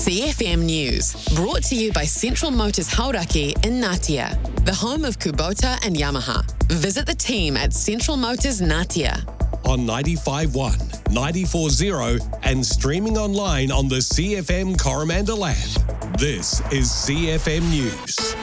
CFM News, brought to you by Central Motors Hauraki in Ngatea, the home of Kubota and Yamaha. Visit the team at Central Motors Ngatea. On 95.1, 94.0 and streaming online on the CFM Coromandel app. This is CFM News.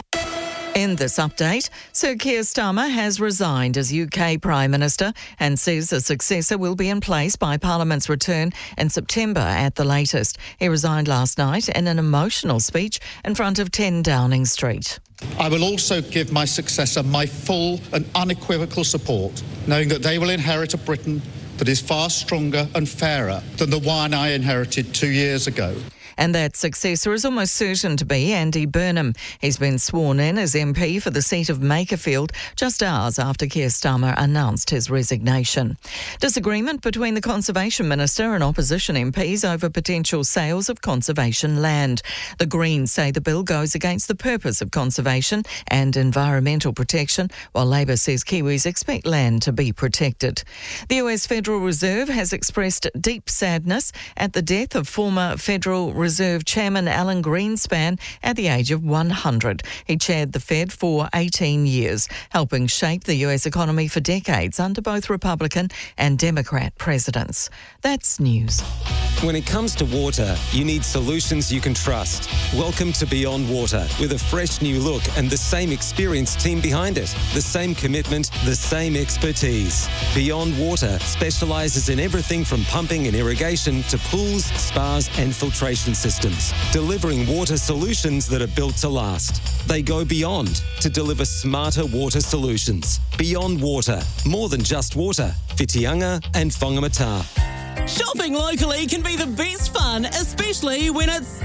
In this update, Sir Keir Starmer has resigned as UK Prime Minister and says a successor will be in place by Parliament's return in September at the latest. He resigned last night in an emotional speech in front of 10 Downing Street. I will also give my successor my full and unequivocal support, knowing that they will inherit a Britain that is far stronger and fairer than the one I inherited 2 years ago. And that successor is almost certain to be Andy Burnham. He's been sworn in as MP for the seat of Makerfield just hours after Keir Starmer announced his resignation. Disagreement between the Conservation Minister and opposition MPs over potential sales of conservation land. The Greens say the bill goes against the purpose of conservation and environmental protection, while Labor says Kiwis expect land to be protected. The US Federal Reserve has expressed deep sadness at the death of former Federal Reserve Chairman Alan Greenspan at the age of 100. He chaired the Fed for 18 years, helping shape the US economy for decades under both Republican and Democrat presidents. That's news. When it comes to water, you need solutions you can trust. Welcome to Beyond Water, with a fresh new look and the same experienced team behind it. The same commitment, the same expertise. Beyond Water specialises in everything from pumping and irrigation to pools, spas and filtration systems, delivering water solutions that are built to last. They go beyond to deliver smarter water solutions. Beyond Water, more than just water. Whitianga and Whangamata. Shopping locally can be the best fun, especially when it's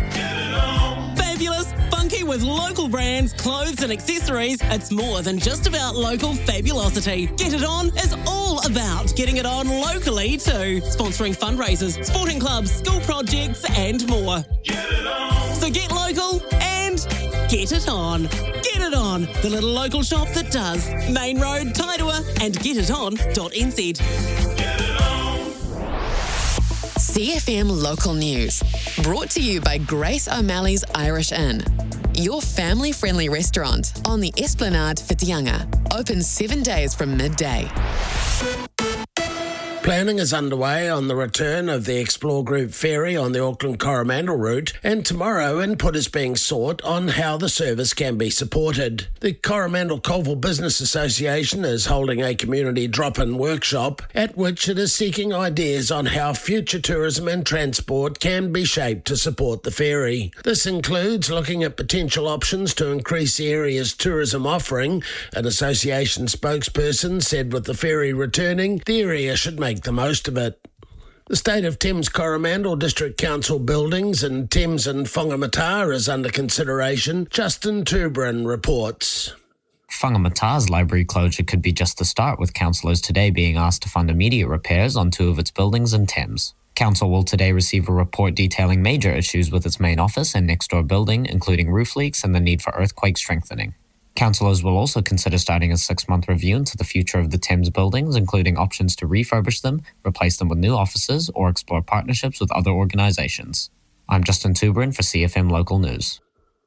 fabulous, funky with local brands, clothes and accessories. It's more than just about local fabulosity. Get It On is all about getting it on locally too. Sponsoring fundraisers, sporting clubs, school projects and more. Get it on. So get local and get it on. Get It On, the little local shop that does. Main Road, Tairua and getiton.nz. Get it on. CFM Local News, brought to you by Grace O'Malley's Irish Inn, your family-friendly restaurant on the Esplanade Whitianga, open 7 days from midday. Planning is underway on the return of the Explore Group ferry on the Auckland Coromandel route, and tomorrow input is being sought on how the service can be supported. The Coromandel Colville Business Association is holding a community drop-in workshop at which it is seeking ideas on how future tourism and transport can be shaped to support the ferry. This includes looking at potential options to increase the area's tourism offering. An association spokesperson said with the ferry returning, the area should make the most of it. The State of Thames Coromandel District Council buildings in Thames and Whangamata is under consideration. Justin Tuberin reports. Whangamata's library closure could be just the start, with councillors today being asked to fund immediate repairs on 2 of its buildings in Thames. Council will today receive a report detailing major issues with its main office and next-door building, including roof leaks and the need for earthquake strengthening. Councillors will also consider starting a 6-month review into the future of the Thames buildings, including options to refurbish them, replace them with new offices, or explore partnerships with other organisations. I'm Justin Tuberin for CFM Local News.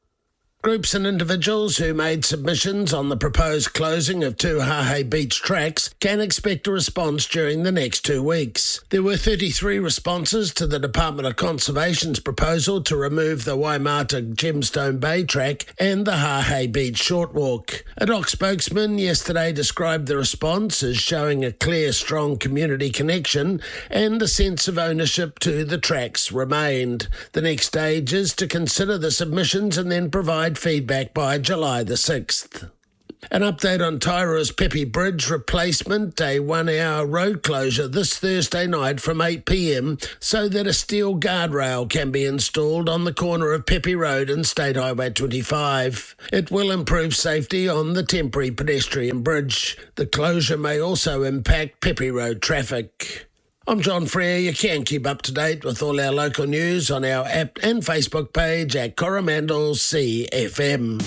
Groups and individuals who made submissions on the proposed closing of 2 Hahei Beach tracks can expect a response during the next 2 weeks. There were 33 responses to the Department of Conservation's proposal to remove the Waimata Gemstone Bay track and the Hahei Beach short walk. A DOC spokesman yesterday described the response as showing a clear, strong community connection and the sense of ownership to the tracks remained. The next stage is to consider the submissions and then provide feedback by July the 6th. An update on Tairua's Pepe Bridge replacement, a 1-hour road closure this Thursday night from 8 p.m. so that a steel guardrail can be installed on the corner of Pepe Road and State Highway 25. It will improve safety on the temporary pedestrian bridge. The closure may also impact Pepe Road traffic. I'm John Frere. You can keep up to date with all our local news on our app and Facebook page at Coromandel CFM.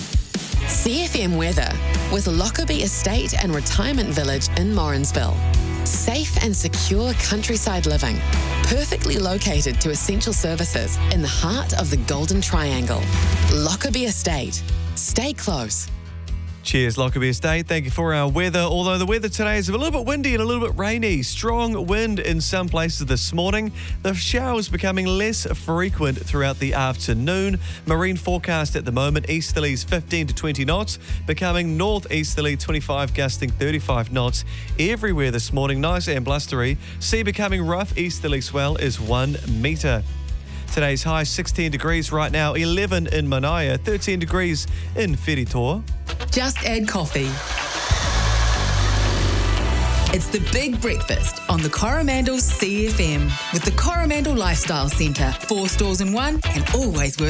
CFM weather with Lockerbie Estate and Retirement Village in Morrinsville. Safe and secure countryside living, perfectly located to essential services in the heart of the Golden Triangle. Lockerbie Estate. Stay close. Cheers, Lockerbie Estate. Thank you for our weather. Although the weather today is a little bit windy and a little bit rainy. Strong wind in some places this morning. The showers becoming less frequent throughout the afternoon. Marine forecast at the moment, easterlies 15 to 20 knots, becoming northeasterly 25 gusting 35 knots everywhere this morning. Nice and blustery. Sea becoming rough. Easterly swell is 1 metre. Today's high 16 degrees right now, 11 in Manaia, 13 degrees in Wheritoa. Just add coffee. It's the Big Breakfast on the Coromandel CFM with the Coromandel Lifestyle Centre. 4 stores in one and always worth